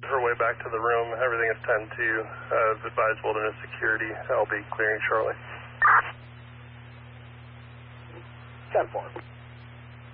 her way back to the room. Everything is 10-2. Advise Wilderness Security. I'll be clearing shortly. 10-4.